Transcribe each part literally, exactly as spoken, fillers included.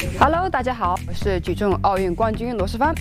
Hello， 大家好，我是举重奥运冠军罗诗帆。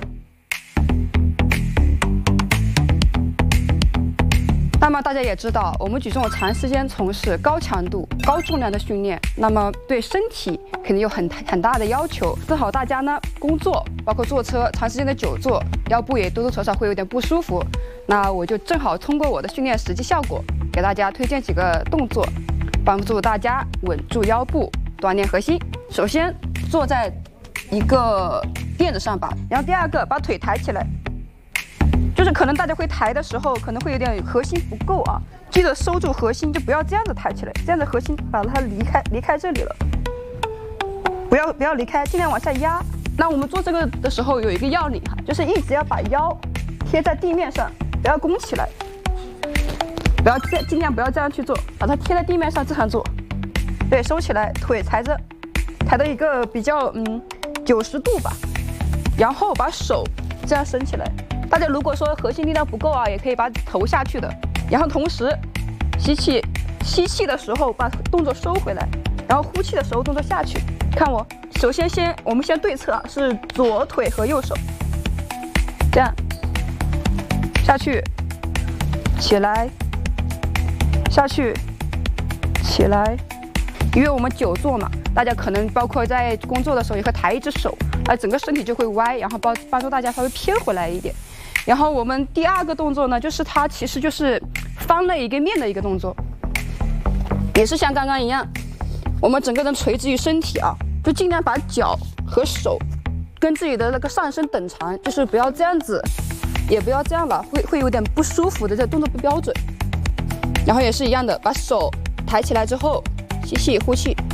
那么大家也知道，我们举重长时间从事高强度、高重量的训练，那么对身体肯定有很很大的要求。正好大家呢工作，包括坐车长时间的久坐，腰部也多多少少会有点不舒服。那我就正好通过我的训练实际效果，给大家推荐几个动作，帮助大家稳住腰部，锻炼核心。首先坐在一个垫子上吧，然后第二个把腿抬起来。 就是可能大家会抬的时候，可能会有点核心不够啊，记得收住核心，就不要这样子抬起来，这样子核心把它离开离开这里了，不要不要离开，尽量往下压。那我们做这个的时候有一个要领哈，就是一直要把腰贴在地面上，不要弓起来，不要尽尽量不要这样去做，把它贴在地面上这样做。对，收起来，腿抬着，抬到一个比较嗯九十度吧，然后把手这样伸起来。 大家如果说核心力量不够啊，也可以把头下去的，然后同时吸气，吸气的时候把动作收回来，然后呼气的时候动作下去。看我，首先先我们先对侧啊，是左腿和右手，这样下去，起来，下去，起来。因为我们久坐嘛，大家可能包括在工作的时候也会抬一只手，啊，整个身体就会歪，然后帮帮助大家稍微偏回来一点。 然后我们第二个动作呢，就是它其实就是翻了一个面的一个动作，也是像刚刚一样，我们整个人垂直于身体啊，就尽量把脚和手跟自己的那个上身等长，就是不要这样子，也不要这样了，会会有点不舒服的，这动作不标准。然后也是一样的，把手抬起来之后，吸气呼气。